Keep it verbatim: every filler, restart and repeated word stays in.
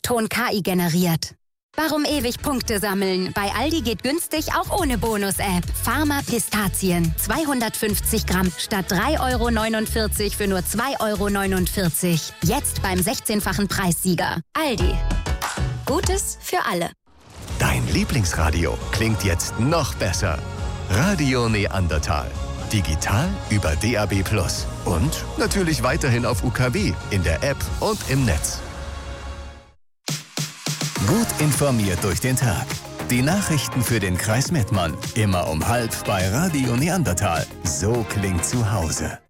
Ton-K I generiert. Warum ewig Punkte sammeln? Bei Aldi geht günstig auch ohne Bonus-App. Pharma Pistazien. zweihundertfünfzig Gramm statt drei Euro neunundvierzig für nur zwei Euro neunundvierzig. Jetzt beim sechzehnfachen Preissieger. Aldi. Gutes für alle. Dein Lieblingsradio klingt jetzt noch besser. Radio Neandertal. Digital über D A B plus. Und natürlich weiterhin auf U K W, in der App und im Netz. Gut informiert durch den Tag. Die Nachrichten für den Kreis Mettmann. Immer um halb bei Radio Neandertal. So klingt zu Hause.